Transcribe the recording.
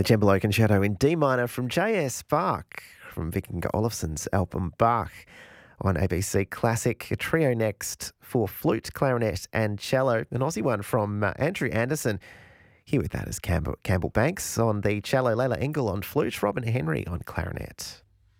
The Cembalo Concerto in D minor from J.S. Bach from Vikinga Olafsson's album Bach on ABC Classic. A trio next for flute, clarinet and cello. An Aussie one from Andrew Anderson. Here with that is Campbell Banks on the cello, Layla Engel on flute, Robin Henry on clarinet.